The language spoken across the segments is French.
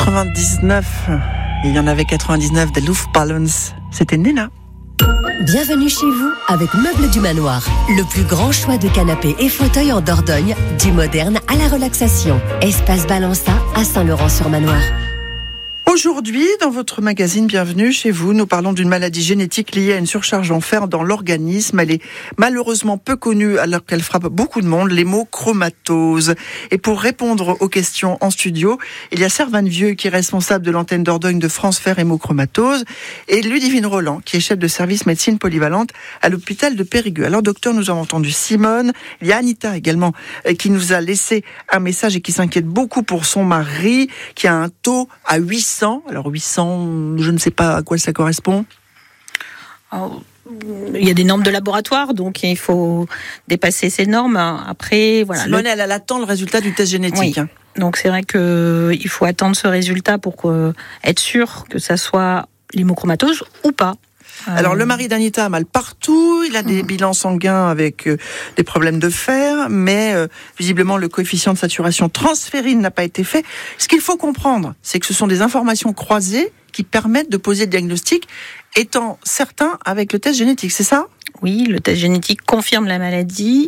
99, il y en avait 99 des Luftballons. C'était Nena. Bienvenue chez vous avec Meubles du Manoir. Le plus grand choix de canapés et fauteuils en Dordogne, du moderne à la relaxation. Espace Balança à Saint-Laurent-sur-Manoir. Aujourd'hui, dans votre magazine Bienvenue chez vous, nous parlons d'une maladie génétique liée à une surcharge en fer dans l'organisme. Elle est malheureusement peu connue alors qu'elle frappe beaucoup de monde, l'hémochromatose. Et pour répondre aux questions en studio, il y a Servane Vieux qui est responsable de l'antenne Dordogne de France Fer Hémochromatose et Ludivine Roland qui est chef de service médecine polyvalente à l'hôpital de Périgueux. Alors docteur, nous avons entendu Simone, il y a Anita également qui nous a laissé un message et qui s'inquiète beaucoup pour son mari qui a un taux à 800. Alors 800, je ne sais pas à quoi ça correspond. Il y a des normes de laboratoire, donc il faut dépasser ces normes. Après, voilà. Simone, elle attend le résultat du test génétique. Oui. Donc c'est vrai qu'il faut attendre ce résultat pour être sûr que ça soit l'hémochromatose ou pas. Alors le mari d'Anita a mal partout, il a des bilans sanguins avec des problèmes de fer, mais visiblement le coefficient de saturation transférine n'a pas été fait. Ce qu'il faut comprendre, c'est que ce sont des informations croisées qui permettent de poser le diagnostic, étant certain avec le test génétique, c'est ça ? Oui, le test génétique confirme la maladie.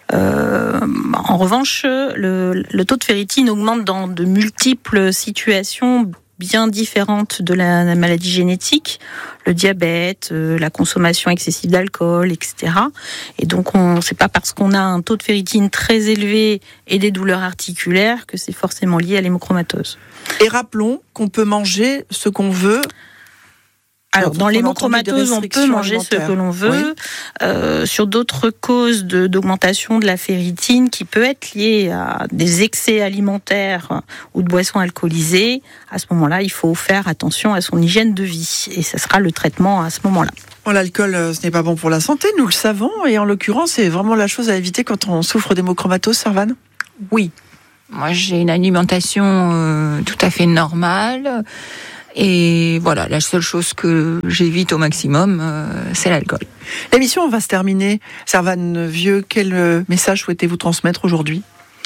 En revanche, le taux de ferritine augmente dans de multiples situations bien différentes de la maladie génétique, le diabète, la consommation excessive d'alcool, etc. Et donc, c'est pas parce qu'on a un taux de ferritine très élevé et des douleurs articulaires que c'est forcément lié à l'hémochromatose. Et rappelons qu'on peut manger ce qu'on veut. Alors, dans l'hémochromatose, on peut manger ce que l'on veut. Oui. Sur d'autres causes d'augmentation de la ferritine qui peut être liée à des excès alimentaires ou de boissons alcoolisées, à ce moment-là, il faut faire attention à son hygiène de vie. Et ce sera le traitement à ce moment-là. Bon, l'alcool, ce n'est pas bon pour la santé, nous le savons. Et en l'occurrence, c'est vraiment la chose à éviter quand on souffre d'hémochromatose, Servane ? Oui. Moi, j'ai une alimentation tout à fait normale. Et voilà, la seule chose que j'évite au maximum, c'est l'alcool. L'émission va se terminer. Servane Vieux, quel message souhaitez-vous transmettre aujourd'hui ?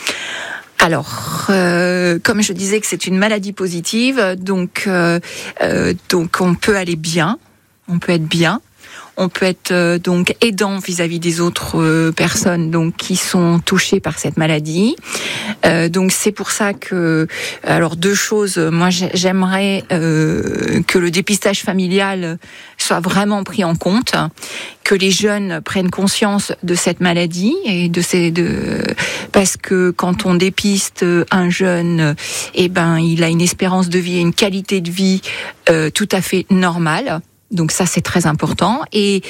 Alors, comme je disais que c'est une maladie positive, donc on peut aller bien, on peut être bien. On peut être donc aidant vis-à-vis des autres personnes donc qui sont touchées par cette maladie. Donc c'est pour ça que, alors deux choses. Moi, j'aimerais que le dépistage familial soit vraiment pris en compte, que les jeunes prennent conscience de cette maladie et parce que quand on dépiste un jeune, il a une espérance de vie et une qualité de vie tout à fait normale. Donc ça, c'est très important. Et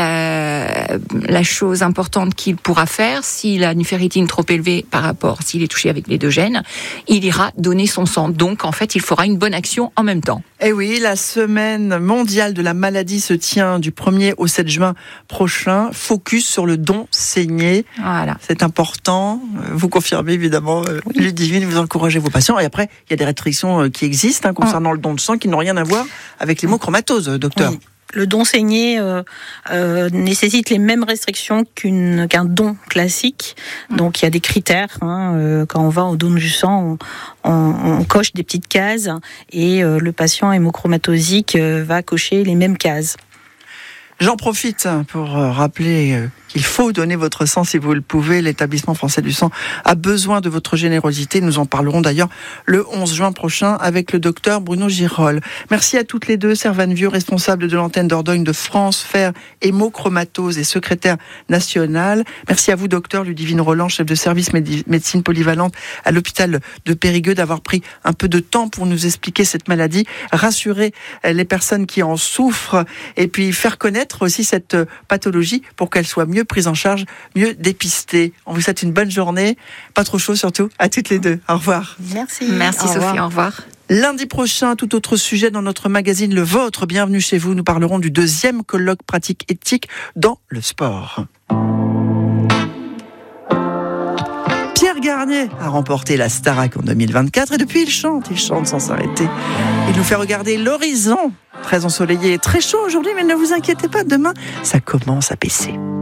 la chose importante qu'il pourra faire, s'il a une ferritine trop élevée par rapport, s'il est touché avec les deux gènes, il ira donner son sang. Donc, en fait, il fera une bonne action en même temps. Et oui, la semaine mondiale de la maladie se tient du 1er au 7 juin prochain. Focus sur le don saigné. Voilà. C'est important. Vous confirmez, évidemment, oui. Ludivine, vous encouragez vos patients. Et après, il y a des restrictions qui existent concernant le don de sang qui n'ont rien à voir avec l'hémochromatose, docteur. Oui. Le don saigné nécessite les mêmes restrictions qu'un don classique. Donc il y a des critères. Quand on va au don du sang, on coche des petites cases et le patient hémochromatosique va cocher les mêmes cases. J'en profite pour rappeler qu'il faut donner votre sang si vous le pouvez. L'Établissement français du sang a besoin de votre générosité. Nous en parlerons d'ailleurs le 11 juin prochain avec le docteur Bruno Girol. Merci à toutes les deux. Servane Vieux, responsable de l'antenne Dordogne de France Fer Hémochromatose et secrétaire nationale. Merci à vous, docteur Ludivine Roland, chef de service médecine polyvalente à l'hôpital de Périgueux, d'avoir pris un peu de temps pour nous expliquer cette maladie, rassurer les personnes qui en souffrent et puis faire connaître aussi cette pathologie pour qu'elle soit mieux prise en charge, mieux dépistée. On vous souhaite une bonne journée, pas trop chaud surtout, à toutes les deux. Au revoir. Merci. Merci Sophie, au revoir. Lundi prochain, tout autre sujet dans notre magazine Le Vôtre. Bienvenue chez vous. Nous parlerons du 2e colloque pratique éthique dans le sport. Pierre Garnier a remporté la Starac en 2024 et depuis il chante sans s'arrêter. Il nous fait regarder l'horizon. Très ensoleillé et très chaud aujourd'hui, mais ne vous inquiétez pas, demain, ça commence à baisser.